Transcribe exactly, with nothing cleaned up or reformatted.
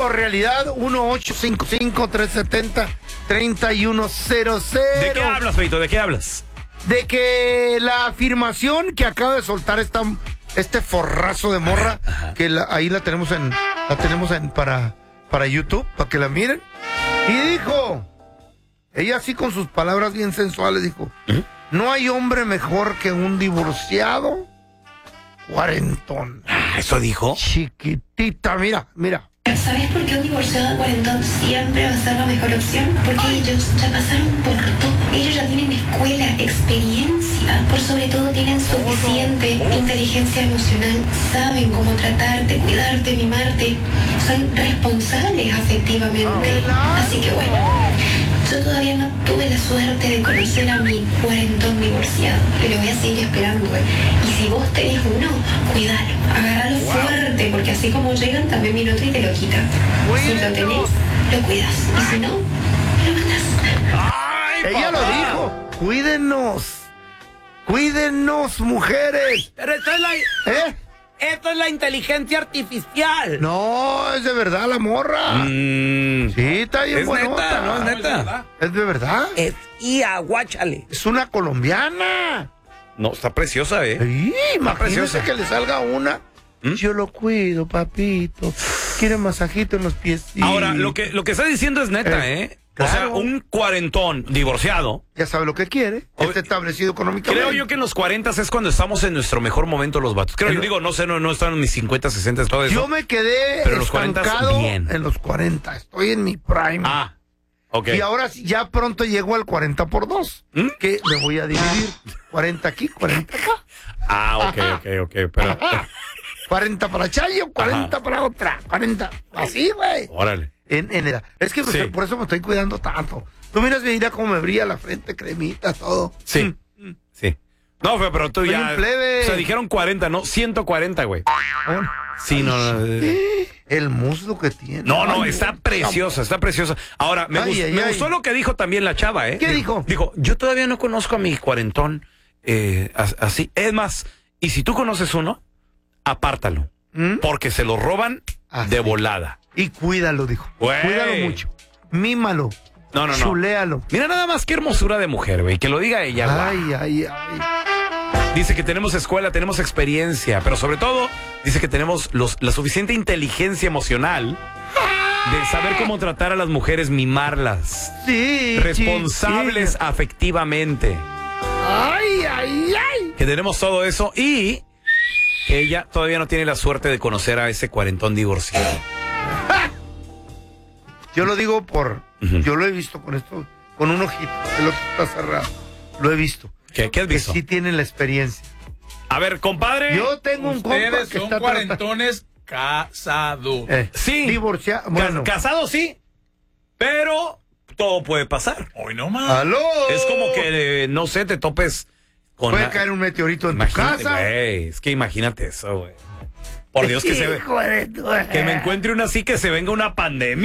realidad? uno ocho cinco cinco, tres siete cero, tres uno cero cero. ¿De qué hablas, Feito? ¿De qué hablas? De que la afirmación que acaba de soltar esta, este forrazo de morra, ajá, ajá. que la, ahí la tenemos en la tenemos en para, para YouTube, para que la miren. Y dijo, ella así con sus palabras bien sensuales, dijo, ¿eh? No hay hombre mejor que un divorciado cuarentón. Ah, ¿eso dijo? Chiquitita, mira, mira. ¿Sabes por qué un divorciado cuarentón siempre va a ser la mejor opción? Porque ellos ya pasaron por todo. Ellos ya tienen escuela, experiencia. Por sobre todo tienen suficiente inteligencia emocional. Saben cómo tratarte, cuidarte, mimarte. Son responsables afectivamente. Así que bueno, yo todavía no tuve la suerte de conocer a mi cuarentón divorciado. Pero voy a seguir esperando. Y si vos tenés uno, cuidalo. Agárralo wow. fuerte, porque así como llegan, también viene otro y te lo quita. Si lo tenés, lo cuidas. Y si no, lo mandas. Ella lo dijo. Cuídenos. Cuídenos, mujeres. Pero esto es la... ¿Eh? Esto es la inteligencia artificial. No, es de verdad la morra. Mm. Sí, está bien es buenota. Neta, no, es neta. ¿Es de verdad? Es ia, guáchale. Es una colombiana. No, está preciosa, ¿eh? Sí, imagínese preciosa. que le salga una. ¿Mm? Yo lo cuido, papito. Quiere masajito en los pies. Ahora, lo que, lo que está diciendo es neta, ¿eh? ¿eh? Claro. O sea, un cuarentón divorciado. Ya sabe lo que quiere. Está establecido económicamente. Creo yo que en los cuarenta es cuando estamos en nuestro mejor momento los vatos. Creo yo, digo, no sé, no, no están en mis cincuenta, sesenta, todo eso. Yo me quedé pero estancado los bien. en los cuarenta. Estoy en mi prime. Ah, ok. Y ahora ya pronto llego al cuarenta por dos. ¿Mm? Que me voy a dividir. cuarenta aquí, cuarenta acá. Ah, ok, Ajá. ok, ok. Pero... cuarenta para Chayo, cuarenta Ajá. para otra. cuarenta. Así, güey. Órale. En, en edad. Es que sí. por eso me estoy cuidando tanto. Tú miras, mira cómo me brilla la frente, cremita, todo. Sí, mm. sí. No, pero tú Soy ya... un plebe. O sea, dijeron cuarenta, ¿no? ciento cuarenta, güey. Oh. Sí, no, no. El muslo que tiene. No, no, ay, está preciosa, está preciosa. Ahora, me, ay, gust, ay, me ay. gustó lo que dijo también la chava, ¿eh? ¿Qué dijo? Dijo, yo todavía no conozco a mi cuarentón eh, así. Es más, y si tú conoces uno, apártalo. ¿Mm? Porque se lo roban así. De volada. Y cuídalo, dijo. Wey. Cuídalo mucho. Mímalo. No, no, no. Chuléalo. Mira nada más qué hermosura de mujer, güey. Que lo diga ella. Ay, wow. ay, ay. Dice que tenemos escuela, tenemos experiencia, pero sobre todo dice que tenemos los, la suficiente inteligencia emocional de saber cómo tratar a las mujeres, mimarlas. Sí. Responsables sí. afectivamente. Ay, ay, ay. Que tenemos todo eso y que ella todavía no tiene la suerte de conocer a ese cuarentón divorciado. Yo lo digo por... Uh-huh. Yo lo he visto con esto, con un ojito, el ojo está cerrado. Lo he visto. ¿Qué, ¿Qué has visto? Que sí tienen la experiencia. A ver, compadre. Yo tengo un compa que son está cuarentones casados. Eh, sí. Divorciado. Bueno. Casado sí, pero todo puede pasar. Hoy no más. ¡Aló! Es como que, no sé, te topes con... Puede la... caer un meteorito en imagínate, tu casa. Wey, es que imagínate eso, güey. Por Dios que se ve. Que me encuentre una así, que se venga una pandemia.